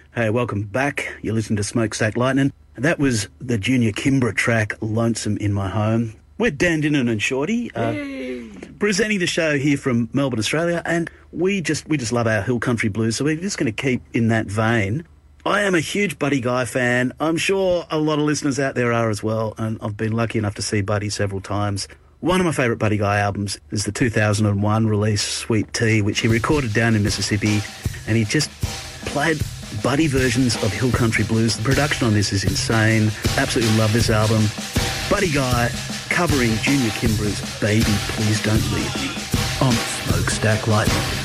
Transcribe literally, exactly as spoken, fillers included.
Hey, welcome back. You listen to Smokestack Lightning. That was the Junior Kimbra track, Lonesome in My Home. We're Dan Dinnan and Shorty, uh, presenting the show here from Melbourne, Australia, and we just we just love our hill country blues, so we're just going to keep in that vein. I am a huge Buddy Guy fan. I'm sure a lot of listeners out there are as well, and I've been lucky enough to see Buddy several times. One of my favourite Buddy Guy albums is the two thousand one release, Sweet Tea, which he recorded down in Mississippi, and he just played Buddy versions of hill country blues. The production on this is insane. Absolutely love this album. Buddy Guy covering Junior Kimbra's Baby Please Don't Leave Me on Smokestack Lightning.